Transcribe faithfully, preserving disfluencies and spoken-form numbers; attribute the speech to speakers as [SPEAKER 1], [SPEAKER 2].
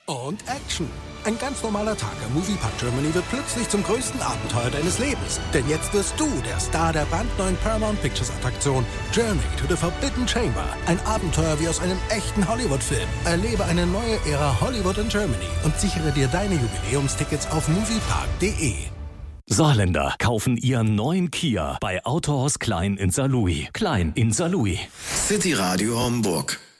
[SPEAKER 1] Und Action. Ein ganz normaler Tag am Moviepark Germany wird plötzlich zum größten Abenteuer deines Lebens. Denn jetzt wirst du der Star der brandneuen Paramount Pictures Attraktion Journey to the Forbidden Chamber. Ein Abenteuer wie aus einem echten Hollywood-Film. Erlebe eine neue Ära Hollywood in Germany und sichere dir deine Jubiläumstickets auf moviepark punkt de.
[SPEAKER 2] Saarländer kaufen ihren neuen Kia bei Autohaus Klein in Saarlouis. Klein in Saarlouis.
[SPEAKER 3] City Radio Homburg.